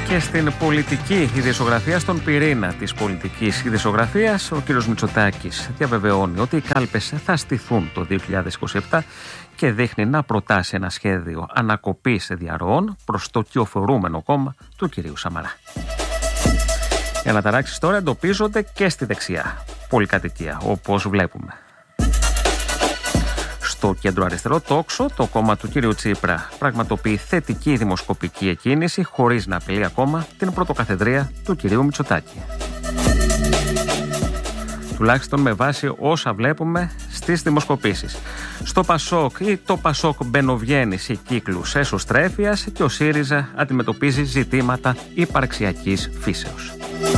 Και στην πολιτική ειδησιογραφία, στον πυρήνα της πολιτικής ειδησιογραφίας, ο κ. Μητσοτάκης διαβεβαιώνει ότι οι κάλπες θα στηθούν το 2027 και δείχνει να προτάσει ένα σχέδιο ανακοπής διαρροών προς το κυοφορούμενο κόμμα του κ. Σαμαρά. Οι αναταράξεις τώρα εντοπίζονται και στη δεξιά πολυκατοικία, όπως βλέπουμε. Στο κέντρο αριστερό τόξο, το κόμμα του κ. Τσίπρα πραγματοποιεί θετική δημοσκοπική εκκίνηση χωρίς να απειλεί ακόμα την πρωτοκαθεδρία του κ. Μητσοτάκη. Τουλάχιστον με βάση όσα βλέπουμε στις δημοσκοπήσεις. Στο Πασόκ ή το Πασόκ μπαινοβγαίνει σε κύκλους εσωστρέφειας και ο ΣΥΡΙΖΑ αντιμετωπίζει ζητήματα υπαρξιακής φύσεως.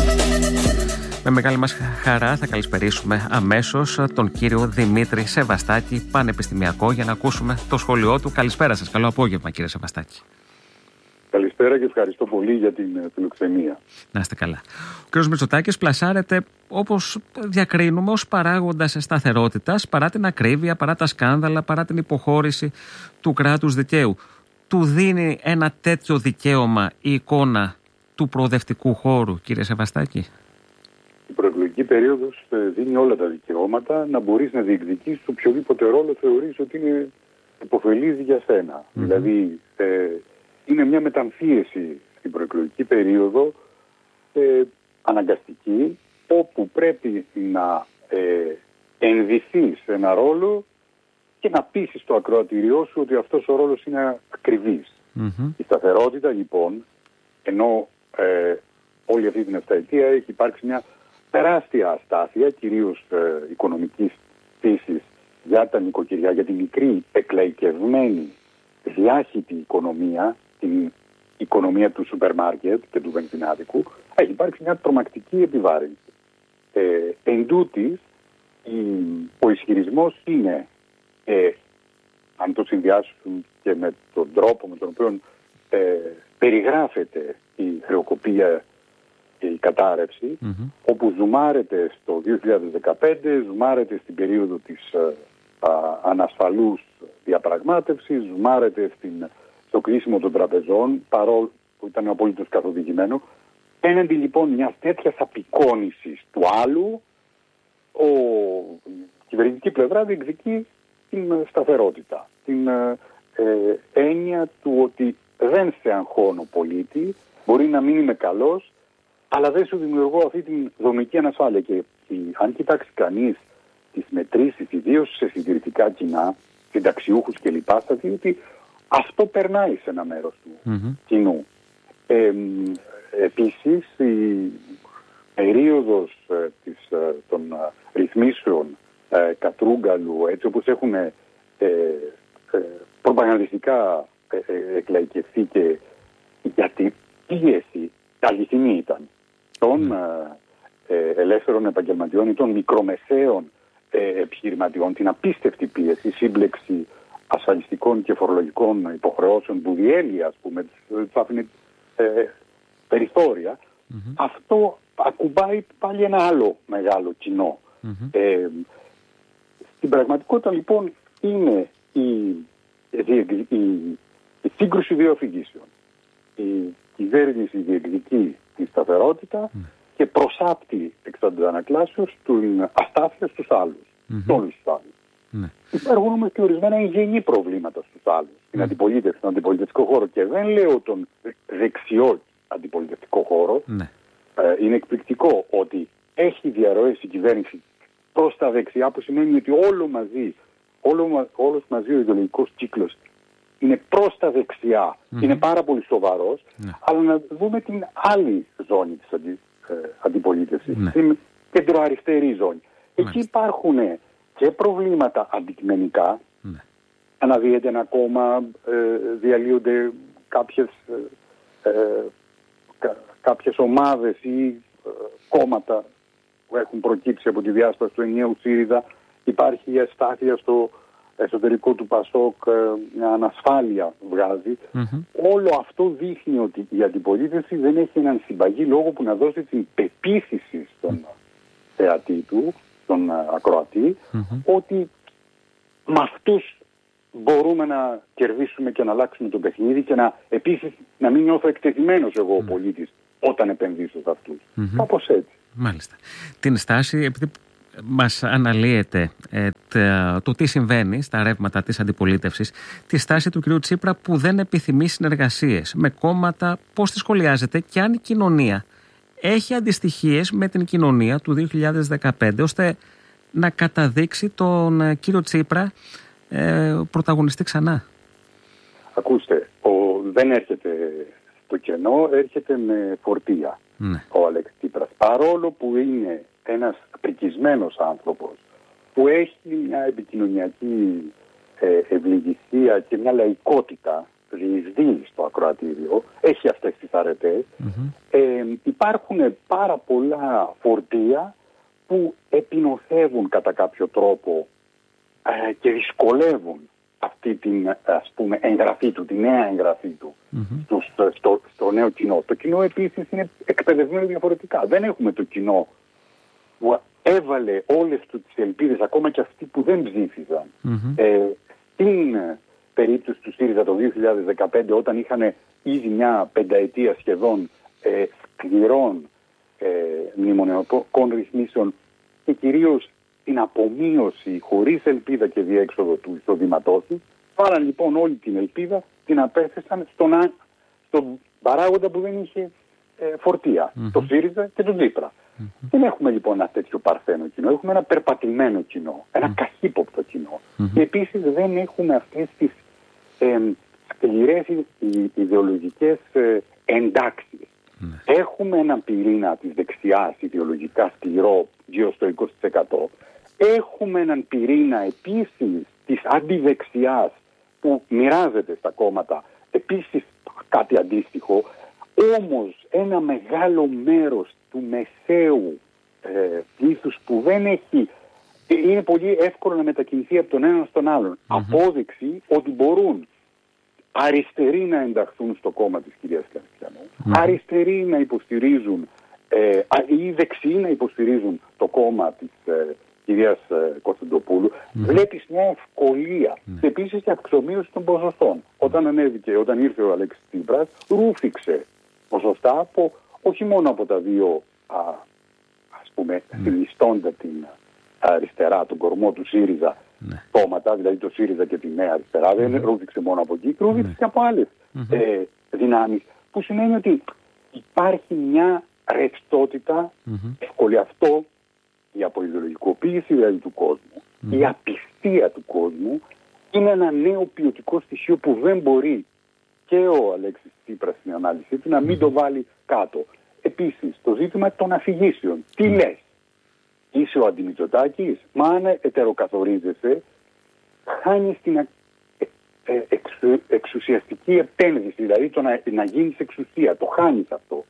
Με μεγάλη μας χαρά θα καλησπερίσουμε αμέσως τον κύριο Δημήτρη Σεβαστάκη, πανεπιστημιακό, για να ακούσουμε το σχόλιο του. Καλησπέρα σας. Καλό απόγευμα, κύριε Σεβαστάκη. Καλησπέρα και ευχαριστώ πολύ για την φιλοξενία. Να είστε καλά. Ο κύριος Μητσοτάκης πλασάρεται, όπως διακρίνουμε, ως παράγοντας σταθερότητας, παρά την ακρίβεια, παρά τα σκάνδαλα, παρά την υποχώρηση του κράτους δικαίου. Του δίνει ένα τέτοιο δικαίωμα η εικόνα του προοδευτικού χώρου, κύριε Σεβαστάκη? Η προεκλογική περίοδος δίνει όλα τα δικαιώματα να μπορείς να διεκδικήσεις οποιοδήποτε ρόλο θεωρείς ότι είναι υποφελής για σένα. Δηλαδή, είναι μια μεταμφίεση στην προεκλογική περίοδο αναγκαστική, όπου πρέπει να ενδυθείς ένα ρόλο και να πείσεις το ακροατήριό σου ότι αυτός ο ρόλος είναι ακριβής. Η σταθερότητα, λοιπόν, ενώ όλη αυτή την επταετία έχει υπάρξει μια τεράστια αστάθεια, κυρίως οικονομικής φύσης, για τα νοικοκυριά, για τη μικρή εκλαϊκευμένη διάχυτη οικονομία, την οικονομία του σούπερ μάρκετ και του βενζινάδικου, έχει υπάρξει μια τρομακτική επιβάρυνση. Εν τούτης, ο ισχυρισμός είναι, αν το συνδυάσουν και με τον τρόπο με τον οποίο περιγράφεται η χρεοκοπία και η κατάρρευση, όπου ζουμάρεται στο 2015, ζουμάρεται στην περίοδο της ανασφαλούς διαπραγμάτευσης, ζουμάρεται στο κλείσιμο των τραπεζών, παρόλο που ήταν απολύτως καθοδηγημένο. Έναντι λοιπόν μιας τέτοιας απεικόνησης του άλλου, η κυβερνητική πλευρά διεκδικεί την σταθερότητα. Την έννοια του ότι δεν σε αγχώνω πολίτη, μπορεί να μην είμαι καλός, αλλά δεν σου δημιουργώ αυτή την δομική ανασφάλεια. Και αν κοιτάξει κανείς τις μετρήσεις, ιδίως σε συντηρητικά κοινά, συνταξιούχους κλπ., θα δει ότι αυτό περνάει σε ένα μέρος του κοινού. Επίσης, η περίοδος των ρυθμίσεων Κατρούγκαλου, έτσι όπως έχουν προπαγανδιστικά εκλαϊκευθεί και για την πίεση, αληθινή ήταν, των ελεύθερων επαγγελματιών ή των μικρομεσαίων επιχειρηματιών, την απίστευτη πίεση, σύμπλεξη ασφαλιστικών και φορολογικών υποχρεώσεων που διέλυε, ας πούμε, τους άφηνε περιθώρια, αυτό ακουμπάει πάλι ένα άλλο μεγάλο κοινό. Στην πραγματικότητα, λοιπόν, είναι η σύγκρουση δύο αφηγήσεων. Η κυβέρνηση διεκδικεί τη σταθερότητα και προσάπτει εξ αντανακλάσεως την αστάθεια στους άλλους, όλους τους άλλους. Υπάρχουν όμως και ορισμένα εγγενή προβλήματα στους άλλους, στην αντιπολίτευση, στον αντιπολιτευτικό χώρο. Και δεν λέω τον δεξιό αντιπολιτευτικό χώρο. Είναι εκπληκτικό ότι έχει διαρροές η κυβέρνηση προς τα δεξιά, που σημαίνει ότι όλος μαζί ο ιδεολογικός κύκλος είναι προς τα δεξιά, είναι πάρα πολύ σοβαρός, αλλά να δούμε την άλλη ζώνη της αντιπολίτευσης, την κεντροαριστερή ζώνη. Εκεί υπάρχουν και προβλήματα αντικειμενικά, αναδύεται ένα κόμμα, διαλύονται κάποιες ομάδες ή κόμματα που έχουν προκύψει από τη διάσπαση του ενιαίου ΣΥΡΙΖΑ, υπάρχει η αστάθεια στο εσωτερικό του Πασόκ, μια ανασφάλεια βγάζει. Όλο αυτό δείχνει ότι η αντιπολίτευση δεν έχει έναν συμπαγή λόγο που να δώσει την πεποίθηση στον θεατή του, στον ακροατή, ότι με αυτούς μπορούμε να κερδίσουμε και να αλλάξουμε το παιχνίδι και επίσης να μην νιώθω εκτεθειμένος εγώ ο πολίτης όταν επενδύσω σε αυτούς. Κάπως έτσι. Μάλιστα. Την στάση, επειδή μας αναλύεται το τι συμβαίνει στα ρεύματα της αντιπολίτευσης, τη στάση του κ. Τσίπρα που δεν επιθυμεί συνεργασίες με κόμματα, πώς τη σχολιάζεται και αν η κοινωνία έχει αντιστοιχίες με την κοινωνία του 2015 ώστε να καταδείξει τον κύριο Τσίπρα πρωταγωνιστή ξανά. Ακούστε, δεν έρχεται στο κενό, έρχεται με φορτία ο Αλέξης Τσίπρας. Παρόλο που είναι ένας πρικισμένος άνθρωπος που έχει μια επικοινωνιακή ευληγησία και μια λαϊκότητα διεισδύει στο ακροατήριο, έχει αυτές τις αρετές, υπάρχουν πάρα πολλά φορτία που επινοθεύουν κατά κάποιο τρόπο και δυσκολεύουν αυτή την, ας πούμε, εγγραφή του, τη νέα εγγραφή του στο νέο κοινό. Το κοινό επίσης είναι εκπαιδευμένο διαφορετικά. Δεν έχουμε το κοινό που έβαλε όλες τις ελπίδες, ακόμα και αυτοί που δεν ψήφιζαν, στην περίπτωση του ΣΥΡΙΖΑ το 2015, όταν είχαν ήδη μια πενταετία σχεδόν σκληρών μνημονιακών ρυθμίσεων και κυρίως την απομείωση χωρίς ελπίδα και διέξοδο του εισοδήματός του. Πάραν λοιπόν όλη την ελπίδα, την απέθεσαν στον παράγοντα που δεν είχε φορτία, το ΣΥΡΙΖΑ και τον Τσίπρα. Δεν έχουμε λοιπόν ένα τέτοιο παρθένο κοινό, έχουμε ένα περπατημένο κοινό, ένα καχύποπτο κοινό. Και επίσης δεν έχουμε αυτές τις σκληρές ιδεολογικές εντάξεις. Έχουμε έναν πυρήνα της δεξιάς ιδεολογικά σκληρό γύρω στο 20%. Έχουμε έναν πυρήνα επίσης της αντιδεξιάς που μοιράζεται στα κόμματα επίσης κάτι αντίστοιχο. Όμως ένα μεγάλο μέρος του μεσαίου πλήθους που δεν έχει, είναι πολύ εύκολο να μετακινηθεί από τον έναν στον άλλον. Απόδειξη ότι μπορούν αριστεροί να ενταχθούν στο κόμμα της κυρίας Καριστιανού, αριστεροί να υποστηρίζουν ή δεξιοί να υποστηρίζουν το κόμμα της κυρίας Κωνσταντοπούλου. Βλέπεις μια ευκολία και επίσης και αυξομοίωση των ποσοστών. Όταν ήρθε ο Αλέξης Τσίπρας, ρούφηξε ποσοστά όχι μόνο από τα δύο ας πούμε συνιστώντα την αριστερά, τον κορμό του ΣΥΡΙΖΑ κόμματα, δηλαδή το ΣΥΡΙΖΑ και τη Νέα Αριστερά, δεν ρούφηξε μόνο από εκεί, ρούφηξε και από άλλες δυνάμεις, που σημαίνει ότι υπάρχει μια ρευστότητα, εύκολη αυτό, η αποειδεολογικοποίηση δηλαδή του κόσμου, η απιστία του κόσμου είναι ένα νέο ποιοτικό στοιχείο που δεν μπορεί και ο Αλέξης Τσίπρας στην ανάλυση του να μην το βάλει κάτω. Επίσης, το ζήτημα των αφηγήσεων. Τι λες, είσαι ο Αντιμητσοτάκης, μα αν ετεροκαθορίζεσαι, χάνεις την εξουσιαστική επένδυση, δηλαδή το να γίνεις εξουσία, το χάνεις αυτό.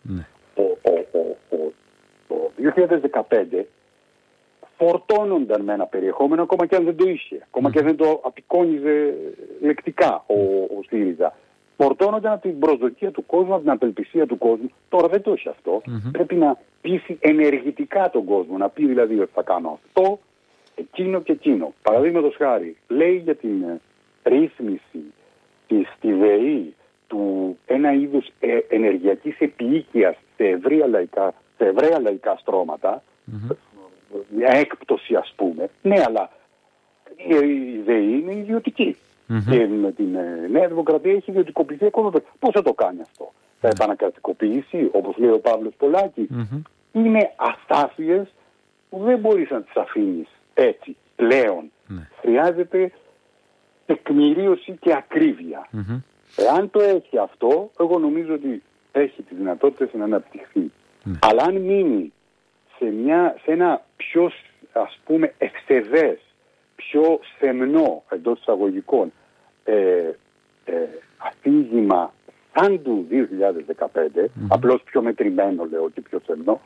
Το 2015 φορτώνονταν με ένα περιεχόμενο ακόμα και αν δεν το είχε, ακόμα και αν δεν το απεικόνιζε λεκτικά ο ΣΥΡΙΖΑ. Φορτώνονταν από την προσδοκία του κόσμου, από την απελπισία του κόσμου. Τώρα δεν το έχει αυτό. Πρέπει να πείσει ενεργητικά τον κόσμο, να πει δηλαδή ότι θα κάνω αυτό, εκείνο και εκείνο. Παραδείγματος χάρη, λέει για την ρύθμιση στη ΔΕΗ του ένα είδους ενεργειακής επίοικιας σε ευραία λαϊκά στρώματα, μια έκπτωση ας πούμε. Ναι, αλλά η ΔΕΗ είναι ιδιωτική. Και με την Νέα Δημοκρατία έχει ιδιωτικοποιηθεί ακόμα. Πώς θα το κάνει αυτό? Θα επανακρατικοποιήσει, όπως λέει ο Παύλος Πολάκης? Είναι αστάθειες που δεν μπορείς να τις αφήνεις έτσι πλέον. Χρειάζεται τεκμηρίωση και ακρίβεια. Εάν το έχει αυτό, εγώ νομίζω ότι έχει τις δυνατότητες να αναπτυχθεί. Αλλά αν μείνει σε ένα πιο ας πούμε ευθεδές, πιο σεμνό εντός εισαγωγικών αφήγημα σαν του 2015, απλώς πιο μετρημένο λέω και πιο σεμνό,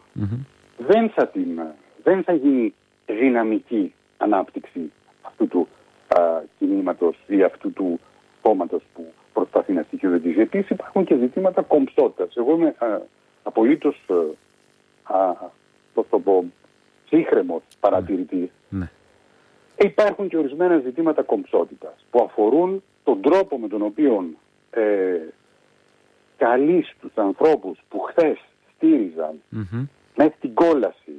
δεν θα γίνει δυναμική ανάπτυξη αυτού του κινήματος ή αυτού του κόμματος που προσπαθεί να στοιχειοδοτήσει. Επίσης υπάρχουν και ζητήματα κομψότητας. Εγώ είμαι απολύτως πώς το πω, σύγχρεμος παρατηρητής. Υπάρχουν και ορισμένα ζητήματα κομψότητας που αφορούν τον τρόπο με τον οποίο καλείς τους ανθρώπους που χθες στήριζαν μέχρι την κόλαση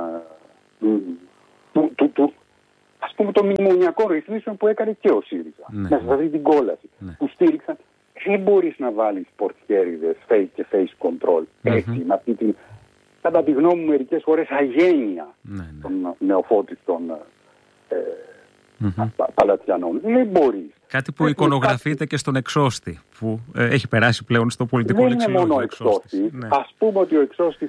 ας πούμε των μνημονιακών ρυθμίσεων που έκανε και ο ΣΥΡΙΖΑ. Μέσα σε αυτή την κόλαση που στήριξαν, δεν μπορείς να βάλεις πορτιέριδες, fake και face control έτσι, με αυτή την, κατά τη γνώμη μου, μερικές φορές αγένεια των νεοφώτιστων παλατιανών. Δεν μπορείς. Κάτι που εικονογραφείται και στον εξώστη, που έχει περάσει πλέον στο πολιτικό λεξιλόγιο. Δεν είναι μόνο ο εξώστης. Ας πούμε ότι ο εξώστης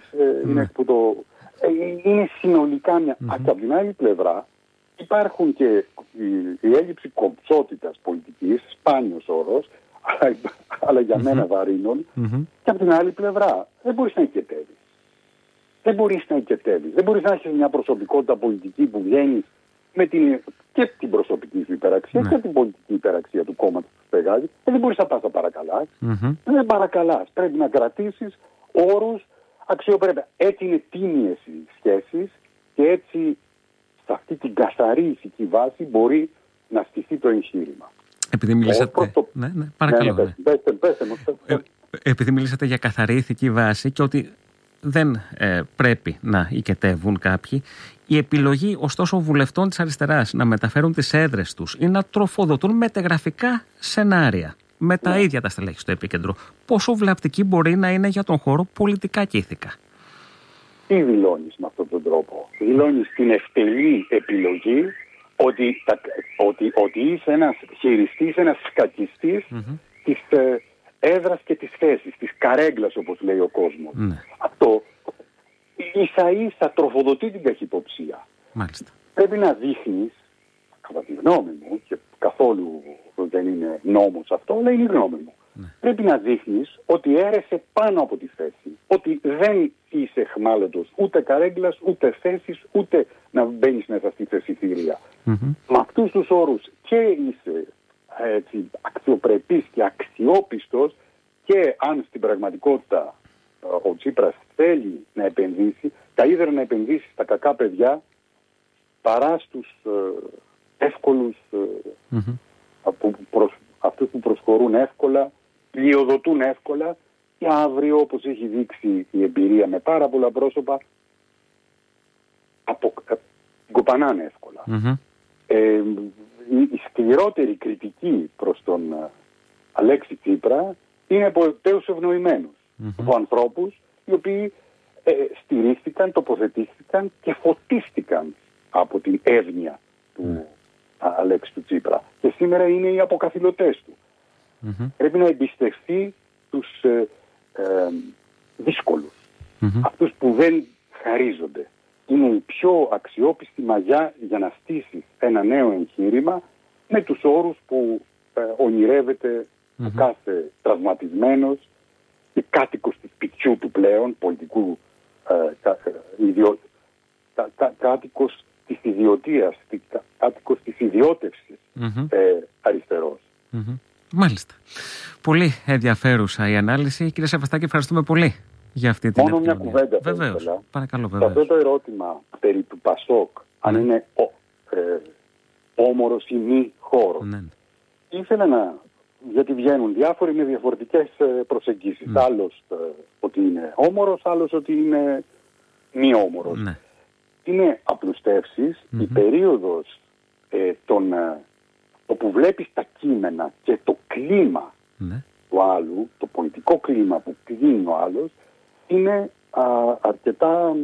είναι συνολικά μια... Και από την άλλη πλευρά υπάρχουν και η έλλειψη κομψότητας πολιτικής, σπάνιος όρος, αλλά για μένα βαρύνων, και από την άλλη πλευρά δεν μπορείς να οικετεύεις. Δεν μπορείς να έχεις μια προσωπικότητα πολιτική που βγαίνει με και την προσωπική σου υπεραξία και την πολιτική υπεραξία του κόμματος που στεγάζει. Δεν μπορείς να πας να παρακαλάς. Δεν παρακαλάς. Πρέπει να κρατήσεις όρους, αξιοπρέπεια. Έτσι είναι τίμιες οι σχέσεις και έτσι σε αυτή την καθαρή ηθική βάση μπορεί να στηθεί το εγχείρημα. Επειδή μιλήσατε... παρακαλώ. Επειδή μιλήσατε για καθαρή ηθική βάση και ότι δεν πρέπει να οικετεύουν κάποιοι, η επιλογή ωστόσο βουλευτών της αριστεράς να μεταφέρουν τις έδρες τους ή να τροφοδοτούν μετεγραφικά σενάρια με τα ίδια τα στελέχη στο επίκεντρο, πόσο βλαπτική μπορεί να είναι για τον χώρο πολιτικά και ηθικά? Τι δηλώνεις με αυτόν τον τρόπο? Δηλώνεις την ευτελή επιλογή ότι είσαι ένας χειριστής, ένας σκακιστής της έδρας και της θέσης, της καρέγκλας όπως λέει ο κόσμος. Αυτό ίσα-ίσα τροφοδοτεί την καχυποψία. Μάλιστα. Πρέπει να δείχνεις, κατά τη γνώμη μου, και καθόλου δεν είναι νόμος αυτό, αλλά είναι η γνώμη μου. Πρέπει να δείχνεις ότι έρεσε πάνω από τη θέση, ότι δεν είσαι εχμάλωτος ούτε καρέγκλας, ούτε θέσης, ούτε να μπαίνεις μέσα στη θεσιτήρια. Με αυτούς τους όρους και είσαι αξιοπρεπής και αξιόπιστος, και αν στην πραγματικότητα ο Τσίπρας θέλει να επενδύσει, καλύτερα να επενδύσει στα κακά παιδιά παρά στους εύκολους, αυτούς που προσχωρούν εύκολα, πλειοδοτούν εύκολα και αύριο, όπως έχει δείξει η εμπειρία με πάρα πολλά πρόσωπα, κοπανάνε εύκολα. Η σκληρότερη κριτική προς τον Αλέξη Τσίπρα είναι από τέους ευνοημένους, από ανθρώπους οι οποίοι στηρίχθηκαν, τοποθετήθηκαν και φωτίστηκαν από την εύνοια του Αλέξη του Τσίπρα και σήμερα είναι οι αποκαθιλωτές του. Πρέπει να εμπιστευτεί τους δύσκολους, αυτούς που δεν χαρίζονται. Είναι η πιο αξιόπιστη μαγιά για να στήσεις ένα νέο εγχείρημα με τους όρους που ονειρεύεται ο κάθε τραυματισμένος και κάτοικος του σπιτιού του πλέον, πολιτικού κάτοικος της ιδιωτίας, κάτοικος της ιδιώτευσης αριστερός. Μάλιστα. Πολύ ενδιαφέρουσα η ανάλυση. Κύριε Σεβαστάκη, ευχαριστούμε πολύ για αυτή την επικοινωνία. Μόνο μια κουβέντα. Βεβαίως. Παρακαλώ, βεβαίως. Αυτό το ερώτημα περί του Πασόκ, αν είναι όμορος ή μη χώρος, ήθελα να... γιατί βγαίνουν διάφοροι με διαφορετικές προσεγγίσεις. Άλλος ότι είναι όμορος, άλλος ότι είναι μη όμορος. Είναι απλουστεύσεις. Η περίοδος όπου βλέπεις τα κείμενα και το κλίμα του άλλου, το πολιτικό κλίμα που κλείνει ο άλλος, είναι αρκετά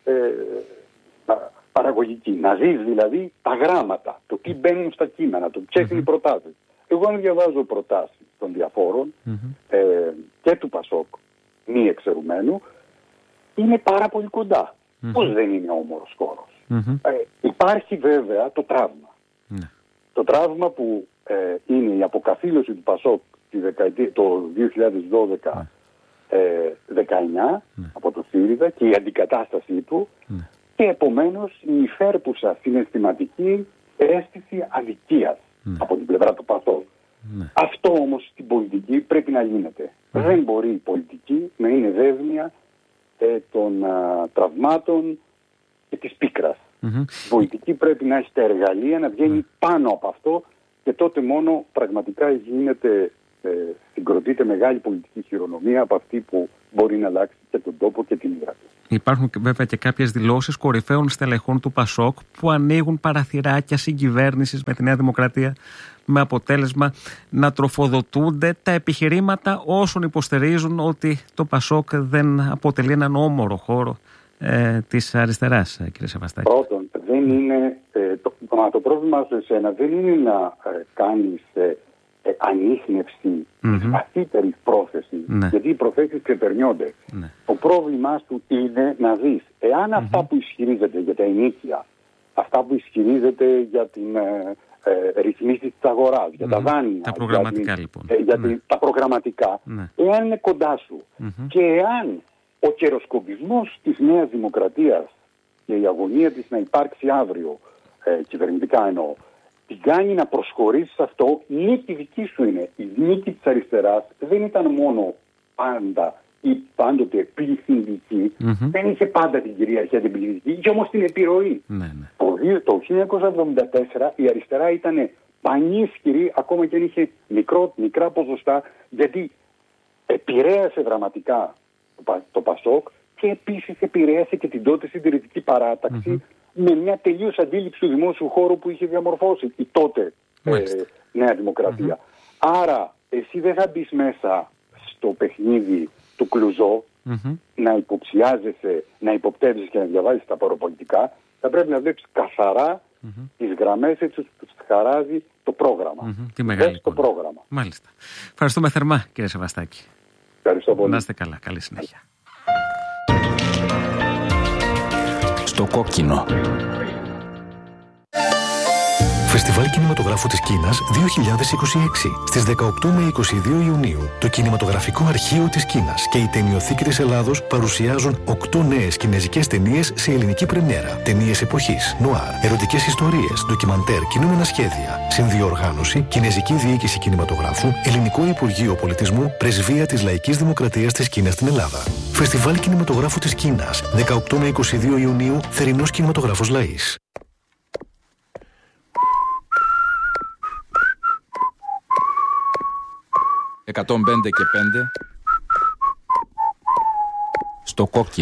παραγωγική. Να δεις δηλαδή τα γράμματα, το τι μπαίνουν στα κείμενα, το ποιες είναι οι προτάσεις. Εγώ αν διαβάζω προτάσεις των διαφόρων και του Πασόκ μη εξαιρουμένου, είναι πάρα πολύ κοντά. Πώς δεν είναι όμορος χώρος? Υπάρχει βέβαια το τραύμα. Το τραύμα που είναι η αποκαθήλωση του Πασόκ το 2012-19 από το ΣΥΡΙΖΑ και η αντικατάστασή του και επομένως η υφέρπουσα συναισθηματική αίσθηση αδικίας από την πλευρά του Πασόκ. Αυτό όμως στην πολιτική πρέπει να γίνεται. Δεν μπορεί η πολιτική να είναι δέσμια των τραυμάτων και της πίκρας. Η πολιτική πρέπει να έχει τα εργαλεία να βγαίνει πάνω από αυτό και τότε μόνο πραγματικά συγκροτείται μεγάλη πολιτική χειρονομία από αυτή που μπορεί να αλλάξει και τον τόπο και την μοίρα του. Υπάρχουν βέβαια και κάποιες δηλώσεις κορυφαίων στελεχών του ΠΑΣΟΚ που ανοίγουν παραθυράκια συγκυβέρνησης με τη Νέα Δημοκρατία, με αποτέλεσμα να τροφοδοτούνται τα επιχειρήματα όσων υποστηρίζουν ότι το ΠΑΣΟΚ δεν αποτελεί έναν όμορο χώρο της αριστεράς, κύριε Σεβαστάκη. Πρώτον, δεν είναι, το πρόβλημα σε εσένα δεν είναι να κάνεις ανίχνευση βαθύτερη πρόθεση, γιατί οι προθέσεις ξεπερνιόνται. Το πρόβλημά σου είναι να δεις εάν αυτά που ισχυρίζεται για τα ενίκια, αυτά που ισχυρίζεται για την ρυθμίσεις της αγοράς, για τα δάνεια, τα προγραμματικά λοιπόν, τα προγραμματικά, εάν είναι κοντά σου και εάν ο καιροσκοπισμός της Νέας Δημοκρατίας και η αγωνία της να υπάρξει αύριο, κυβερνητικά εννοώ, την κάνει να προσχωρήσει σε αυτό, νίκη δική σου είναι. Η νίκη της αριστεράς δεν ήταν μόνο πάντα ή πάντοτε πληθυντική, δεν είχε πάντα την κυριαρχία την πληθυντική, είχε όμως την επιρροή. Το 1974 η αριστερά ήταν πανίσχυρη, ακόμα και αν είχε μικρά ποσοστά, γιατί επηρέασε δραματικά το ΠΑΣΟΚ και επίσης επηρέασε και την τότε συντηρητική παράταξη με μια τελείως αντίληψη του δημόσιου χώρου που είχε διαμορφώσει η τότε Νέα Δημοκρατία. Άρα εσύ δεν θα μπεις μέσα στο παιχνίδι του Κλουζό να υποψιάζεσαι, να υποπτεύσεις και να διαβάζεις τα παροπολιτικά. Θα πρέπει να βλέπεις καθαρά τις γραμμές έτσι που τους χαράζει το πρόγραμμα. Τι μεγάλη το πρόγραμμα. Μάλιστα. Ευχαριστούμε θερμά, κύριε Σεβαστάκη. Ευχαριστώ πολύ. Να είστε καλά. Καλή συνέχεια. Στο κόκκινο. Φεστιβάλ Κινηματογράφου της Κίνας 2026. Στις 18 με 22 Ιουνίου, το Κινηματογραφικό Αρχείο της Κίνας και η Ταινιοθήκη της Ελλάδος παρουσιάζουν 8 νέες κινεζικές ταινίες σε ελληνική πρεμιέρα. Ταινίες εποχής, νουάρ, ερωτικές ιστορίες, ντοκιμαντέρ, κινούμενα σχέδια. Συνδιοργάνωση, Κινεζική Διοίκηση Κινηματογράφου, Ελληνικό Υπουργείο Πολιτισμού, Πρεσβεία της Λαϊκής Δημοκρατίας της Κίνας στην Ελλάδα. Φεστιβάλ Κινηματογράφου της Κίνας 18 με 22 Ιουνίου, Θερινός Κινηματογράφος Λαΐς. 105 και 5 στο κόκκινο.